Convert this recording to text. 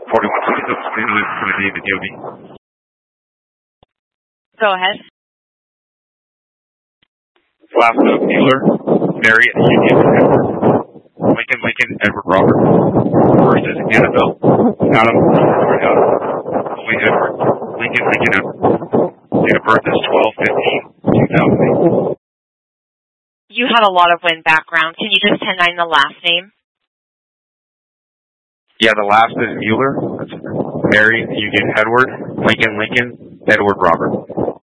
4127 the DOB. Go ahead. Last of Mueller, Mary Union, Lincoln, Edward Robert versus Annabelle, Adam, Louis Edward, Lincoln, Edward. Date of birth is 12/15/2008. You have a lot of wind background. Can you just 10-9 the last name? Yeah, the last is Mueller. That's Mary Union, Edward, Lincoln, Edward Robert.